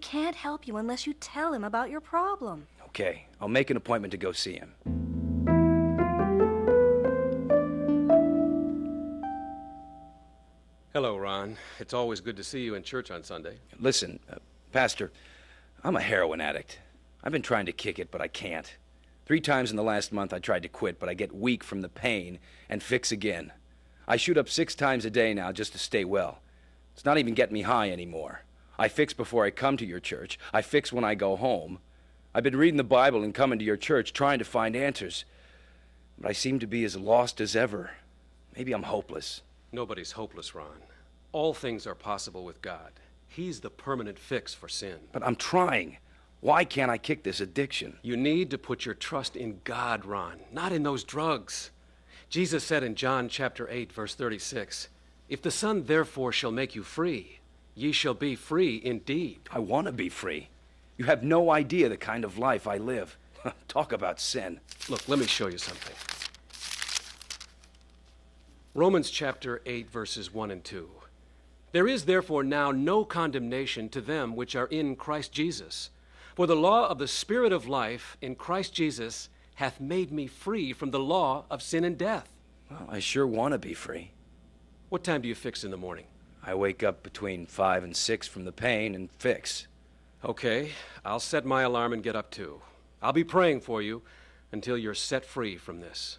can't help you unless you tell him about your problem. Okay, I'll make an appointment to go see him. Hello, Ron. It's always good to see you in church on Sunday. Listen, Pastor, I'm a heroin addict. I've been trying to kick it, but I can't. 3 times in the last month I tried to quit, but I get weak from the pain and fix again. I shoot up 6 times a day now just to stay well. It's not even getting me high anymore. I fix before I come to your church. I fix when I go home. I've been reading the Bible and coming to your church trying to find answers. But I seem to be as lost as ever. Maybe I'm hopeless. Nobody's hopeless, Ron. All things are possible with God. He's the permanent fix for sin. But I'm trying. Why can't I kick this addiction? You need to put your trust in God, Ron, not in those drugs. Jesus said in John chapter 8, verse 36, "If the Son therefore shall make you free, ye shall be free indeed." I want to be free. You have no idea the kind of life I live. Talk about sin. Look, let me show you something. Romans chapter 8, verses 1 and 2. "There is therefore now no condemnation to them which are in Christ Jesus. For the law of the Spirit of life in Christ Jesus hath made me free from the law of sin and death." Well, I sure want to be free. What time do you fix in the morning? I wake up between 5 and 6 from the pain and fix. Okay, I'll set my alarm and get up too. I'll be praying for you until you're set free from this.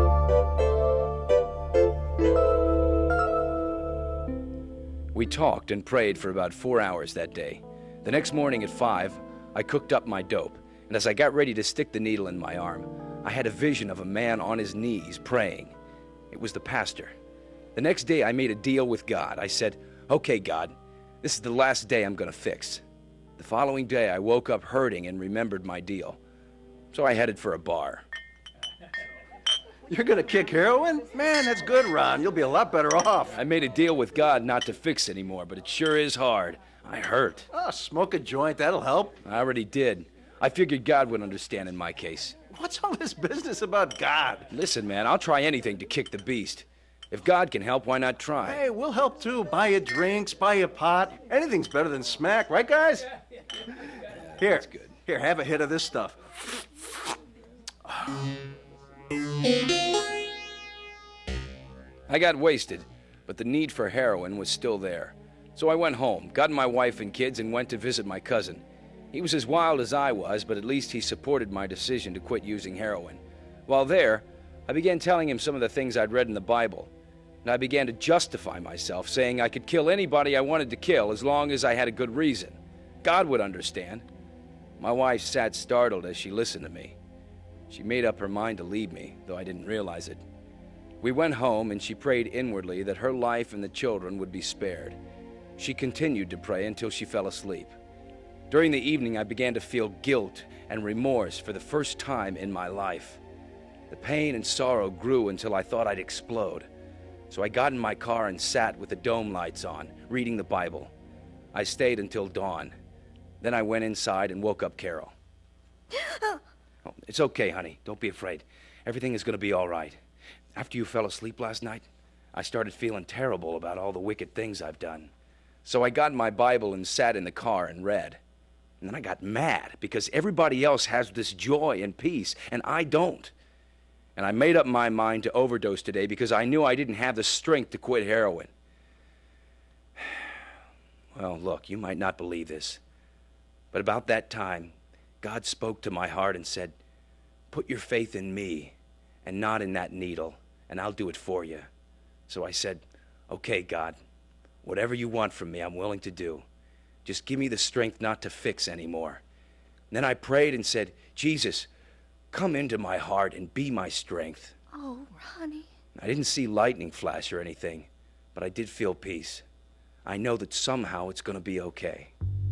We talked and prayed for about 4 hours that day. The next morning at 5, I cooked up my dope, and as I got ready to stick the needle in my arm, I had a vision of a man on his knees praying. It was the pastor. The next day I made a deal with God. I said, "Okay, God, this is the last day I'm going to fix." The following day I woke up hurting and remembered my deal. So I headed for a bar. You're gonna kick heroin? Man, that's good, Ron. You'll be a lot better off. I made a deal with God not to fix anymore, but it sure is hard. I hurt. Oh, smoke a joint, that'll help. I already did. I figured God would understand in my case. What's all this business about God? Listen, man, I'll try anything to kick the beast. If God can help, why not try? Hey, we'll help too. Buy you drinks, buy you pot. Anything's better than smack, right, guys? Here, That's good. Here, have a hit of this stuff. I got wasted, but the need for heroin was still there. So I went home, got my wife and kids, and went to visit my cousin. He was as wild as I was, but at least he supported my decision to quit using heroin. While there, I began telling him some of the things I'd read in the Bible, and I began to justify myself, saying I could kill anybody I wanted to kill as long as I had a good reason. God would understand. My wife sat startled as she listened to me. She made up her mind to leave me, though I didn't realize it. We went home, and she prayed inwardly that her life and the children would be spared. She continued to pray until she fell asleep. During the evening, I began to feel guilt and remorse for the first time in my life. The pain and sorrow grew until I thought I'd explode. So I got in my car and sat with the dome lights on, reading the Bible. I stayed until dawn. Then I went inside and woke up Carol. Oh, it's okay, honey. Don't be afraid. Everything is going to be all right. After you fell asleep last night, I started feeling terrible about all the wicked things I've done. So I got my Bible and sat in the car and read. And then I got mad because everybody else has this joy and peace, and I don't. And I made up my mind to overdose today because I knew I didn't have the strength to quit heroin. Well, look, you might not believe this, but about that time, God spoke to my heart and said, "Put your faith in me and not in that needle, and I'll do it for you." So I said, "Okay, God, whatever you want from me, I'm willing to do. Just give me the strength not to fix anymore." And then I prayed and said, "Jesus, come into my heart and be my strength." Oh, Ronnie. I didn't see lightning flash or anything, but I did feel peace. I know that somehow it's going to be okay.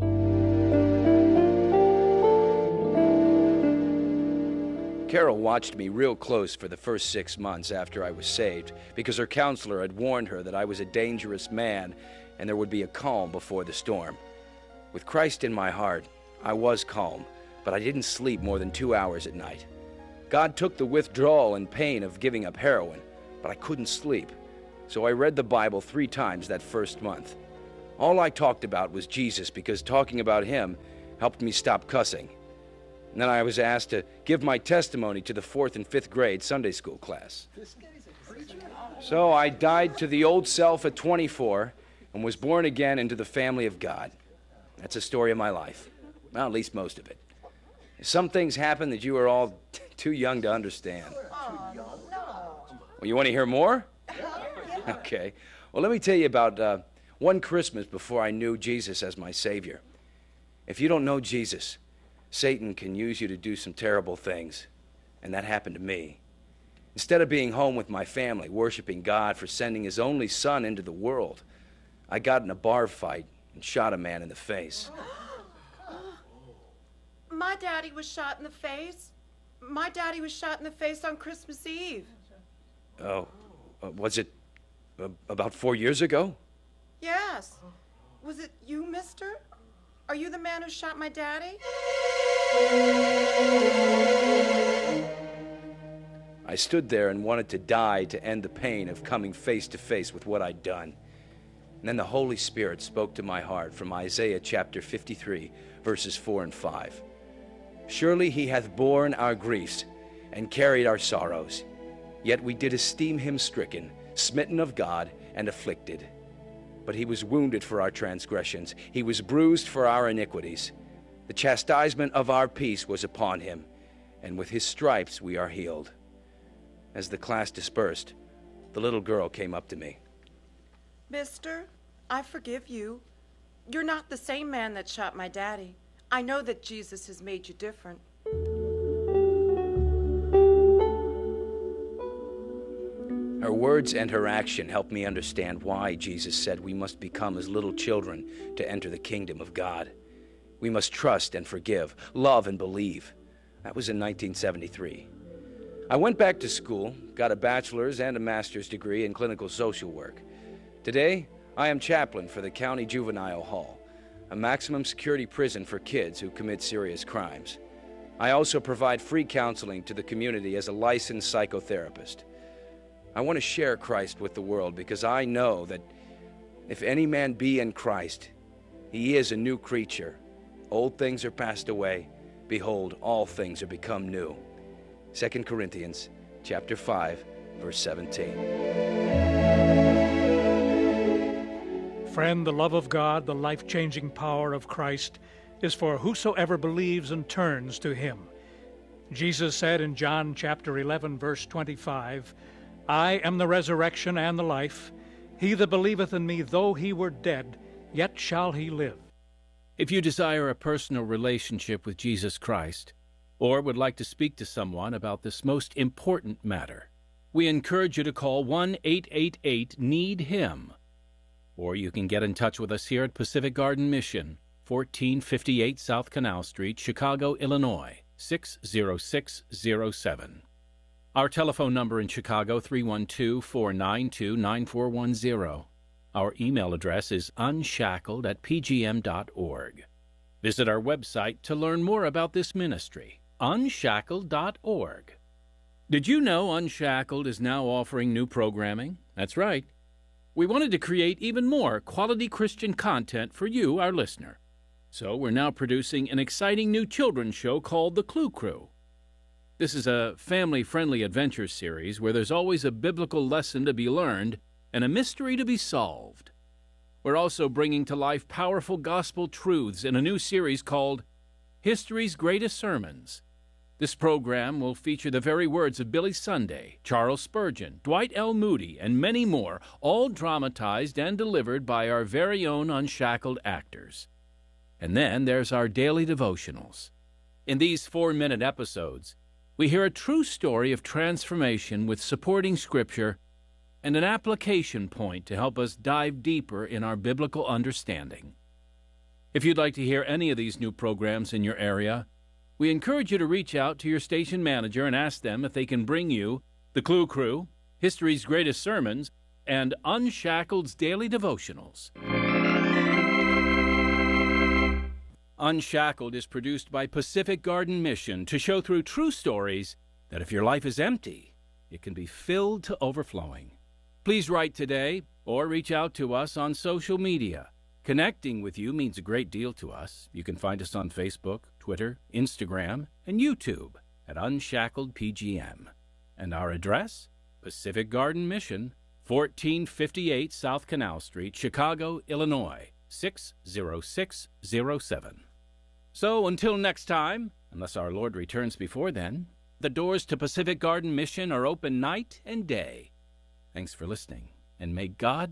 Carol watched me real close for the first 6 months after I was saved because her counselor had warned her that I was a dangerous man and there would be a calm before the storm. With Christ in my heart, I was calm, but I didn't sleep more than 2 hours at night. God took the withdrawal and pain of giving up heroin, but I couldn't sleep. So I read the Bible 3 times that first month. All I talked about was Jesus because talking about him helped me stop cussing. And then I was asked to give my testimony to the 4th and 5th grade Sunday school class. So I died to the old self at 24 and was born again into the family of God. That's the story of my life. Well, at least most of it. Some things happen that you are all too young to understand. Well, you want to hear more? Okay. Well, let me tell you about one Christmas before I knew Jesus as my Savior. If you don't know Jesus, Satan can use you to do some terrible things, and that happened to me. Instead of being home with my family, worshiping God for sending his only son into the world, I got in a bar fight and shot a man in the face. My daddy was shot in the face. My daddy was shot in the face on Christmas Eve. Oh, was it about 4 years ago? Yes. Was it you, mister? Are you the man who shot my daddy? I stood there and wanted to die to end the pain of coming face to face with what I'd done. And then the Holy Spirit spoke to my heart from Isaiah chapter 53, verses 4 and 5. Surely he hath borne our griefs and carried our sorrows. Yet we did esteem him stricken, smitten of God, and afflicted. But he was wounded for our transgressions. He was bruised for our iniquities. The chastisement of our peace was upon him, and with his stripes we are healed. As the class dispersed, the little girl came up to me. Mister, I forgive you. You're not the same man that shot my daddy. I know that Jesus has made you different. Her words and her action helped me understand why Jesus said we must become as little children to enter the kingdom of God. We must trust and forgive, love and believe. That was in 1973. I went back to school, got a bachelor's and a master's degree in clinical social work. Today, I am chaplain for the County Juvenile Hall, a maximum security prison for kids who commit serious crimes. I also provide free counseling to the community as a licensed psychotherapist. I want to share Christ with the world because I know that if any man be in Christ, he is a new creature. Old things are passed away. Behold, all things are become new. 2 Corinthians chapter 5, verse 17. Friend, the love of God, the life-changing power of Christ, is for whosoever believes and turns to him. Jesus said in John chapter 11, verse 25, I am the resurrection and the life. He that believeth in me, though he were dead, yet shall he live. If you desire a personal relationship with Jesus Christ, or would like to speak to someone about this most important matter, we encourage you to call 1-888-NEED-HIM. Or you can get in touch with us here at Pacific Garden Mission, 1458 South Canal Street, Chicago, Illinois, 60607. Our telephone number in Chicago, 312-492-9410. Our email address is unshackled@pgm.org. Visit our website to learn more about this ministry, unshackled.org. Did you know Unshackled is now offering new programming? That's right. We wanted to create even more quality Christian content for you, our listener. So we're now producing an exciting new children's show called The Clue Crew. This is a family-friendly adventure series where there's always a biblical lesson to be learned and a mystery to be solved. We're also bringing to life powerful gospel truths in a new series called History's Greatest Sermons. This program will feature the very words of Billy Sunday, Charles Spurgeon, Dwight L. Moody, and many more, all dramatized and delivered by our very own Unshackled actors. And then there's our daily devotionals. In these 4-minute episodes, we hear a true story of transformation with supporting scripture and an application point to help us dive deeper in our biblical understanding. If you'd like to hear any of these new programs in your area, we encourage you to reach out to your station manager and ask them if they can bring you The Clue Crew, History's Greatest Sermons, and Unshackled's Daily Devotionals. Unshackled is produced by Pacific Garden Mission to show through true stories that if your life is empty, it can be filled to overflowing. Please write today or reach out to us on social media. Connecting with you means a great deal to us. You can find us on Facebook, Twitter, Instagram, and YouTube at Unshackled PGM. And our address? Pacific Garden Mission, 1458 South Canal Street, Chicago, Illinois, 60607. So until next time, unless our Lord returns before then, the doors to Pacific Garden Mission are open night and day. Thanks for listening, and may God